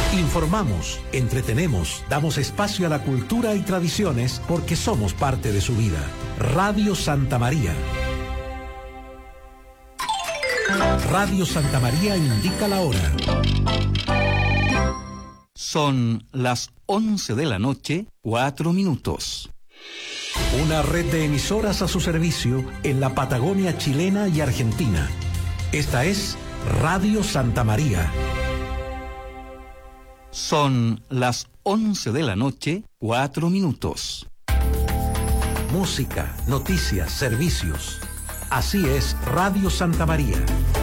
Informamos, entretenemos, damos espacio a la cultura y tradiciones porque somos parte de su vida. Radio Santa María. Radio Santa María indica la hora. Son las 11 de la noche, 4 minutos. Una red de emisoras a su servicio en la Patagonia chilena y argentina. Esta es Radio Santa María. Son las 11 de la noche, 4 minutos. Música, noticias, servicios. Así es Radio Santa María.